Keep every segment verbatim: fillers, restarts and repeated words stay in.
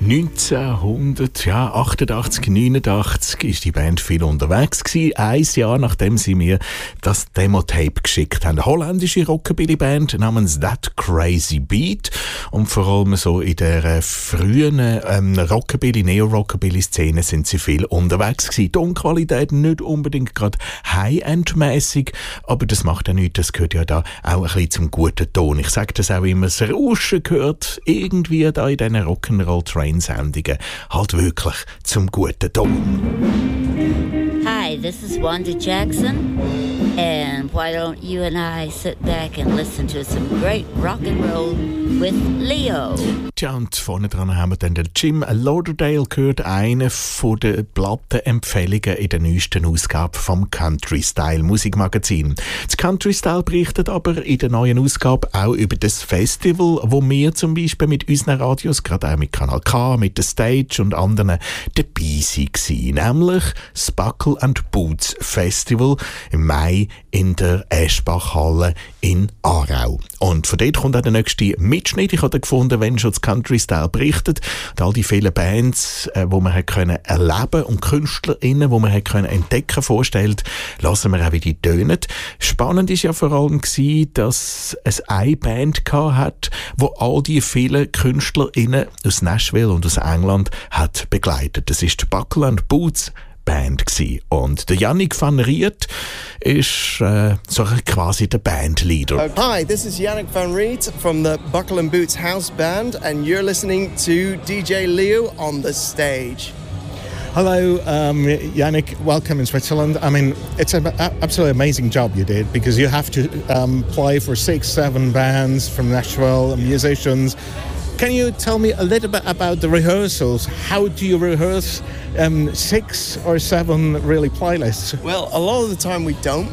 neunzehnhundertachtundachtzig, neunundachtzig ist die Band viel unterwegs gewesen. Ein Jahr nachdem sie mir das Demo-Tape geschickt haben. Eine holländische Rockabilly-Band namens That Crazy Beat. Und vor allem so in der frühen ähm, Rockabilly, Neo-Rockabilly-Szene sind sie viel unterwegs gewesen. Tonqualität nicht unbedingt gerade High-End-mäßig, aber das macht ja nichts. Das gehört ja da auch ein bisschen zum guten Ton. Ich sage das auch immer, das Rauschen gehört irgendwie da in diesen Rock'n'Roll-Train-Sendungen halt wirklich zum guten Ton. Hi, this is Wanda Jackson, and why don't you and I sit back and listen to some great rock and roll with Leo? Tja, und vorne dran haben wir dann den Jim Lauderdale gehört, eine von den Plattenempfehlungen in der neuesten Ausgabe vom Country Style Musikmagazin. Das Country Style berichtet aber in der neuen Ausgabe auch über das Festival, wo wir zum Beispiel mit unseren Radios, gerade auch mit Kanal K, mit der Stage und anderen dabei waren, nämlich das Buckle and Boots Festival im Mai in der Eschbachhalle in Aarau. Und von dort kommt auch der nächste Mitschnitt. Ich habe gefunden, wenn schon das Country Style berichtet, und all die vielen Bands, äh, die man hat können erleben und KünstlerInnen, die man hat können entdecken vorstellt, lassen wir auch, wie die tönen. Spannend war ja vor allem, dass es eine Band hat, die all die vielen KünstlerInnen aus Nashville und aus England hat begleitet. Das ist die Buckle and Boots Band gsi. Und der Yannick van Riet ist äh, so quasi der Bandleader. Hi, this is Yannick van Riet from the Buckle and Boots House Band, and you're listening to D J Leo on the stage. Hello, um, Yannick. Welcome in Switzerland. I mean, it's an absolutely amazing job you did, because you have to um, play for six, seven bands from Nashville, musicians. Can you tell me a little bit about the rehearsals? How do you rehearse um, six or seven really playlists? Well, a lot of the time we don't.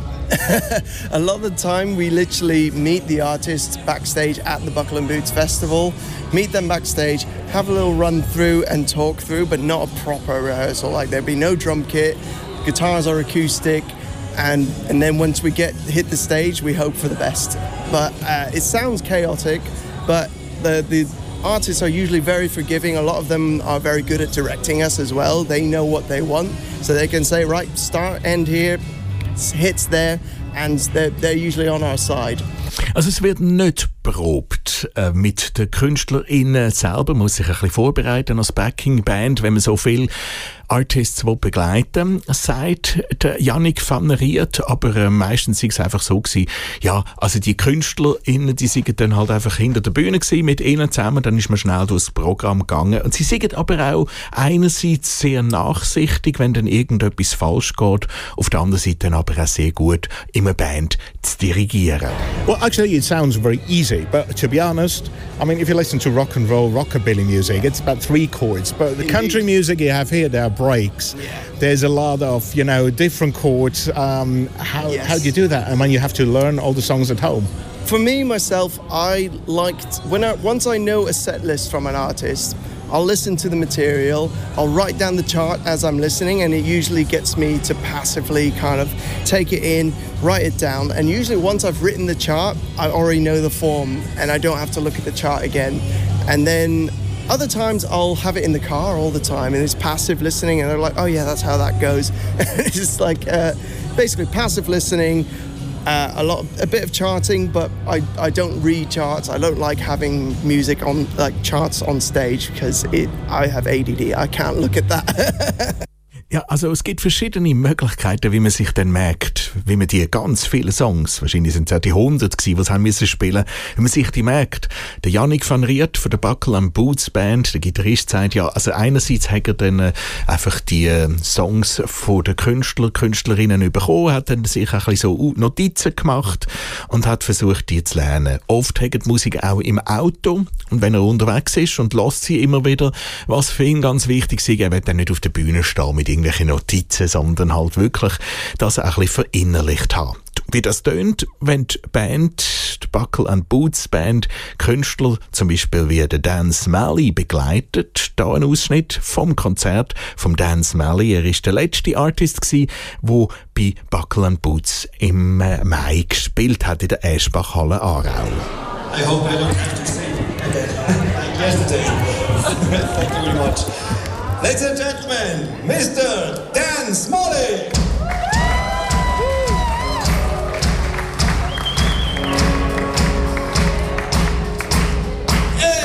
A lot of the time we literally meet the artists backstage at the Buckle and Boots Festival, meet them backstage, have a little run through and talk through, but not a proper rehearsal. Like, there'd be no drum kit, guitars are acoustic, and and then once we get hit the stage, we hope for the best. But uh, it sounds chaotic, but the the artists are usually very forgiving. A lot of them are very good at directing us as well. They know what they want, so they can say, right, start, end here, hits there, and they're, they're usually on our side. Also es wird nicht probt äh, mit den KünstlerInnen selber, muss sich ein bisschen vorbereiten als Backing-Band, wenn man so viele Artists begleiten will, sagt der Yannick van Riet, aber äh, meistens war es einfach so gewesen, ja, also die KünstlerInnen, die sind dann halt einfach hinter der Bühne gewesen, mit ihnen zusammen, dann ist man schnell durchs Programm gegangen und sie sind aber auch einerseits sehr nachsichtig, wenn dann irgendetwas falsch geht, auf der anderen Seite dann aber auch sehr gut, immer Band zu dirigieren. Well, actually, it sounds very easy, but to be honest, I mean, if you listen to rock and roll, rockabilly music, it's about three chords. But the country music you have here, there are breaks. Yeah. There's a lot of, you know, different chords. Um, how yes. how do you do that? I mean, you have to learn all the songs at home. For me, myself, I liked, when I, once I know a set list from an artist, I'll listen to the material, I'll write down the chart as I'm listening, and it usually gets me to passively kind of take it in, write it down, and usually once I've written the chart, I already know the form, and I don't have to look at the chart again. And then other times I'll have it in the car all the time, and it's passive listening, and they're like, oh yeah, that's how that goes. It's just like uh, basically passive listening, Uh, a lot, a bit of charting, but I, I don't read charts. I don't like having music on, like charts on stage, because it I have A D D. I can't look at that. Ja, also es gibt verschiedene Möglichkeiten, wie man sich dann merkt, wie man die ganz vielen Songs, wahrscheinlich sind es auch die hundert gewesen, die sie haben müssen spielen, wie man sich die merkt. Der Yannick van Riet von der Buckle and Boots Band, der Gitarrist, sagt ja, also einerseits hat er dann äh, einfach die äh, Songs von den Künstler, Künstlerinnen bekommen, hat dann sich auch ein bisschen so Notizen gemacht und hat versucht, die zu lernen. Oft hat die Musik auch im Auto, und wenn er unterwegs ist und lässt sie immer wieder, was für ihn ganz wichtig ist, er will dann nicht auf der Bühne stehen mit irgendwelche Notizen, sondern halt wirklich das auch ein bisschen verinnerlicht haben. Wie das tönt, wenn die Band, die Buckle and Boots Band, Künstler zum Beispiel wie der Dan Smalley begleitet. Da ein Ausschnitt vom Konzert vom Dan Smalley. Er war der letzte Artist gsi, der bei Buckle and Boots im Mai gespielt hat in der Eschbachhalle Aarau. I hope I don't have to say like yesterday. Thank you very much. Ladies and gentlemen, Mister Dan Smalley.